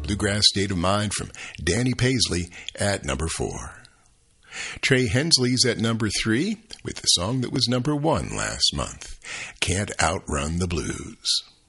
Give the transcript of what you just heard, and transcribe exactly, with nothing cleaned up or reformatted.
Bluegrass State of Mind from Danny Paisley at number four. Trey Hensley's at number three with the song that was number one last month, Can't Outrun the Blues.